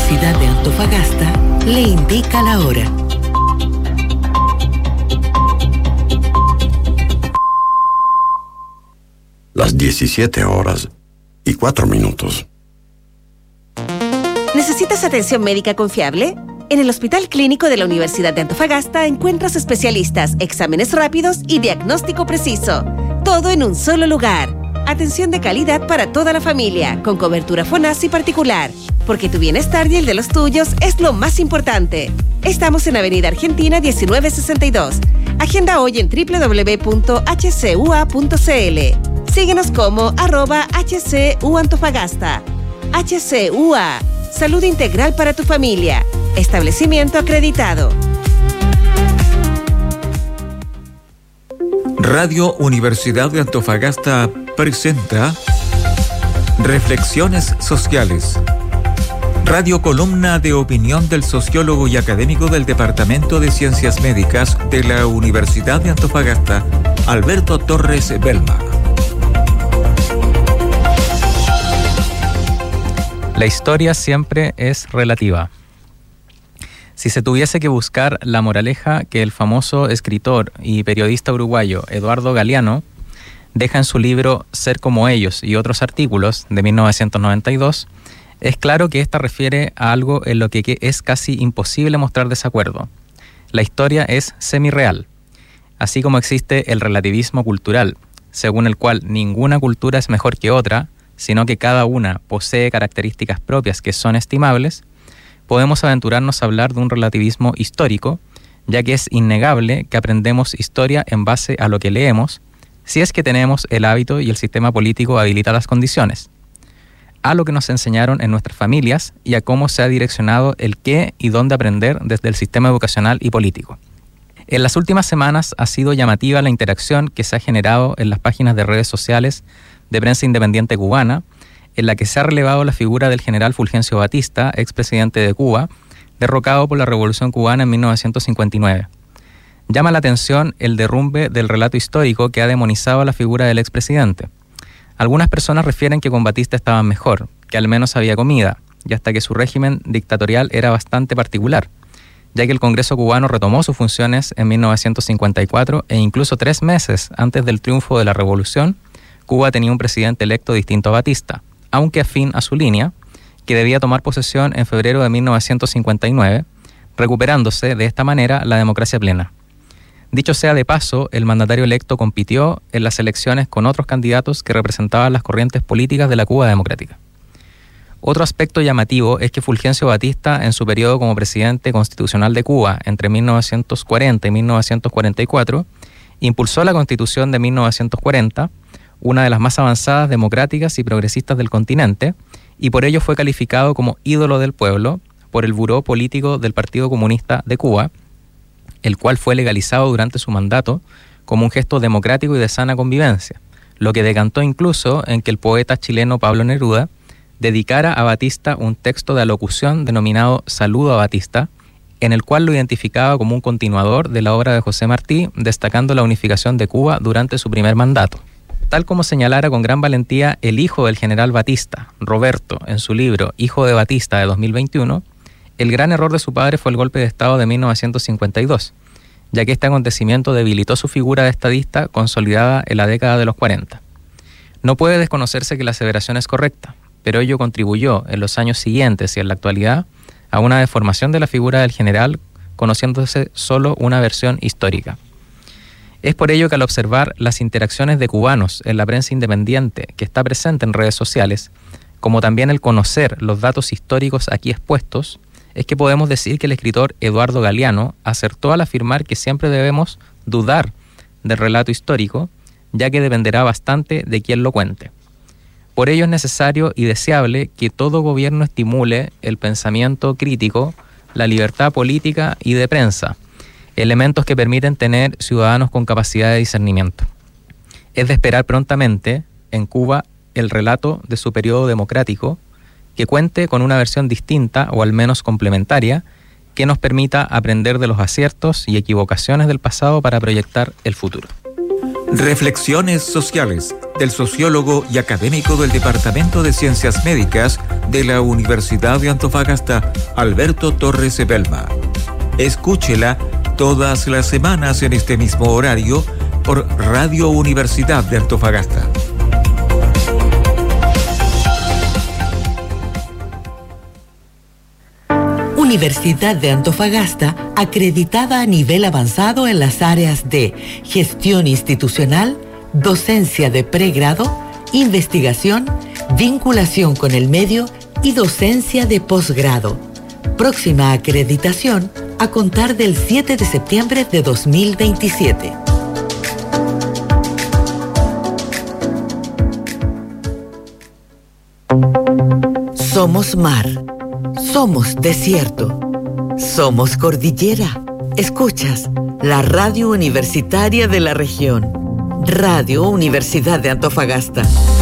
Universidad de Antofagasta le indica la hora. Las 17:04. ¿Necesitas atención médica confiable? En el Hospital Clínico de la Universidad de Antofagasta encuentras especialistas, exámenes rápidos y diagnóstico preciso. Todo en un solo lugar. Atención de calidad para toda la familia, con cobertura FONASI particular. Porque tu bienestar y el de los tuyos es lo más importante. Estamos en Avenida Argentina 1962. Agenda hoy en www.hcua.cl. Síguenos como @HCUAntofagasta. HCUA. Salud integral para tu familia. Establecimiento acreditado. Radio Universidad de Antofagasta presenta Reflexiones Sociales. Radio columna de opinión del sociólogo y académico del Departamento de Ciencias Médicas de la Universidad de Antofagasta, Alberto Torres Belma. La historia siempre es relativa. Si se tuviese que buscar la moraleja que el famoso escritor y periodista uruguayo Eduardo Galeano deja en su libro Ser como ellos y otros artículos de 1992, es claro que esta refiere a algo en lo que es casi imposible mostrar desacuerdo. La historia es semirreal, así como existe el relativismo cultural, según el cual ninguna cultura es mejor que otra, sino que cada una posee características propias que son estimables. Podemos aventurarnos a hablar de un relativismo histórico, ya que es innegable que aprendemos historia en base a lo que leemos, si es que tenemos el hábito y el sistema político habilita las condiciones, a lo que nos enseñaron en nuestras familias y a cómo se ha direccionado el qué y dónde aprender desde el sistema educacional y político. En las últimas semanas ha sido llamativa la interacción que se ha generado en las páginas de redes sociales de prensa independiente cubana, en la que se ha relevado la figura del general Fulgencio Batista, expresidente de Cuba, derrocado por la Revolución Cubana en 1959. Llama la atención el derrumbe del relato histórico que ha demonizado a la figura del expresidente. Algunas personas refieren que con Batista estaban mejor, que al menos había comida, y hasta que su régimen dictatorial era bastante particular, ya que el Congreso cubano retomó sus funciones en 1954 e incluso 3 meses antes del triunfo de la Revolución, Cuba tenía un presidente electo distinto a Batista, aunque afín a su línea, que debía tomar posesión en febrero de 1959, recuperándose de esta manera la democracia plena. Dicho sea de paso, el mandatario electo compitió en las elecciones con otros candidatos que representaban las corrientes políticas de la Cuba democrática. Otro aspecto llamativo es que Fulgencio Batista, en su periodo como presidente constitucional de Cuba entre 1940 y 1944, impulsó la Constitución de 1940, una de las más avanzadas, democráticas y progresistas del continente, y por ello fue calificado como ídolo del pueblo por el Buró Político del Partido Comunista de Cuba, el cual fue legalizado durante su mandato como un gesto democrático y de sana convivencia, lo que decantó incluso en que el poeta chileno Pablo Neruda dedicara a Batista un texto de alocución denominado Saludo a Batista, en el cual lo identificaba como un continuador de la obra de José Martí, destacando la unificación de Cuba durante su primer mandato. Tal como señalara con gran valentía el hijo del general Batista, Roberto, en su libro Hijo de Batista de 2021, el gran error de su padre fue el golpe de Estado de 1952, ya que este acontecimiento debilitó su figura de estadista consolidada en la década de los 40. No puede desconocerse que la aseveración es correcta, pero ello contribuyó en los años siguientes y en la actualidad a una deformación de la figura del general, conociéndose solo una versión histórica. Es por ello que al observar las interacciones de cubanos en la prensa independiente que está presente en redes sociales, como también el conocer los datos históricos aquí expuestos, es que podemos decir que el escritor Eduardo Galeano acertó al afirmar que siempre debemos dudar del relato histórico, ya que dependerá bastante de quién lo cuente. Por ello es necesario y deseable que todo gobierno estimule el pensamiento crítico, la libertad política y de prensa, elementos que permiten tener ciudadanos con capacidad de discernimiento. Es de esperar prontamente, en Cuba, el relato de su periodo democrático, que cuente con una versión distinta o al menos complementaria, que nos permita aprender de los aciertos y equivocaciones del pasado para proyectar el futuro. Reflexiones Sociales. del sociólogo y académico del Departamento de Ciencias Médicas de la Universidad de Antofagasta, Alberto Torres Belma. Escúchela todas las semanas en este mismo horario por Radio Universidad de Antofagasta. Universidad de Antofagasta, acreditada a nivel avanzado en las áreas de gestión institucional, docencia de pregrado, investigación, vinculación con el medio y docencia de posgrado. Próxima acreditación a contar del 7 de septiembre de 2027. Somos mar. Somos desierto. Somos cordillera. Escuchas la radio universitaria de la región. Radio Universidad de Antofagasta.